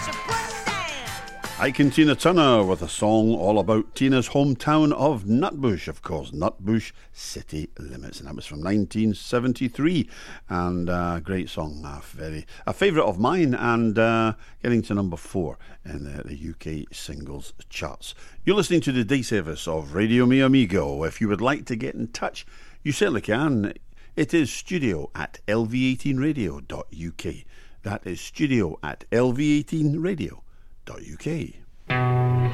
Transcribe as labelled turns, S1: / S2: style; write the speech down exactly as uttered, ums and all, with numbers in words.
S1: Ike and Tina Turner with a song all about Tina's hometown of Nutbush, of course, Nutbush City Limits, and that was from nineteen seventy-three, and a uh, great song, a very a favourite of mine, and uh, getting to number four in the, the U K singles charts. You're listening to the day service of Radio Mi Amigo. If you would like to get in touch, you certainly can. It is studio at L V eighteen radio dot U K. That is studio at L V eighteen radio dot U K.